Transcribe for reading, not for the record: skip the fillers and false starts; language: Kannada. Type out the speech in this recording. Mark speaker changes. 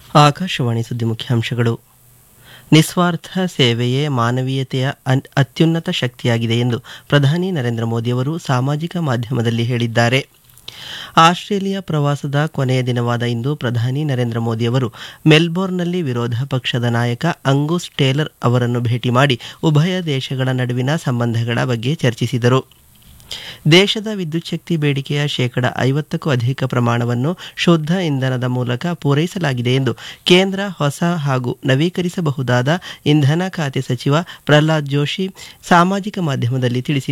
Speaker 1: ಆಕಾಶವಾಣಿ ಸುದ್ದಿ ಮುಖ್ಯಾಂಶಗಳು. ನಿಸ್ವಾರ್ಥ ಸೇವೆಯೇ ಮಾನವೀಯತೆಯ ಅತ್ಯುನ್ನತ ಶಕ್ತಿಯಾಗಿದೆ ಎಂದು ಪ್ರಧಾನಿ ನರೇಂದ್ರ ಮೋದಿಯವರು ಸಾಮಾಜಿಕ ಮಾಧ್ಯಮದಲ್ಲಿ ಹೇಳಿದ್ದಾರೆ. ಆಸ್ಟ್ರೇಲಿಯಾ ಪ್ರವಾಸದ ಕೊನೆಯ ದಿನವಾದ ಇಂದು ಪ್ರಧಾನಿ ನರೇಂದ್ರ ಮೋದಿಯವರು ಮೆಲ್ಬೋರ್ನ್ನಲ್ಲಿ ವಿರೋಧ ಪಕ್ಷದ ನಾಯಕ ಅಂಗೂಸ್ ಟೇಲರ್ ಅವರನ್ನು ಭೇಟಿ ಮಾಡಿ ಉಭಯ ದೇಶಗಳ ನಡುವಿನ ಸಂಬಂಧಗಳ ಬಗ್ಗೆ ಚರ್ಚಿಸಿದರು. ದೇಶದ ವಿದ್ಯುಚ್ಛಕ್ತಿ ಬೇಡಿಕೆಯ 50% ಅಧಿಕ ಪ್ರಮಾಣವನ್ನು ಶುದ್ಧ ಇಂಧನದ ಮೂಲಕ ಪೂರೈಸಲಾಗಿದೆ ಎಂದು ಕೇಂದ್ರ ಹೊಸ ಹಾಗೂ ನವೀಕರಿಸಬಹುದಾದ ಇಂಧನ ಖಾತೆ ಸಚಿವ ಪ್ರಹ್ಲಾದ್ ಜೋಶಿ ಸಾಮಾಜಿಕ ಮಾಧ್ಯಮದಲ್ಲಿ ತಿಳಿಸಿದ್ದಾರೆ.